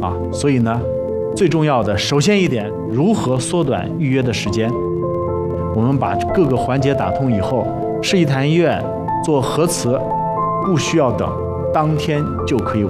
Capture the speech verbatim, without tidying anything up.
啊。所以呢，最重要的，首先一点，如何缩短预约的时间？我们把各个环节打通以后，世纪坛医院做核磁不需要等，当天就可以完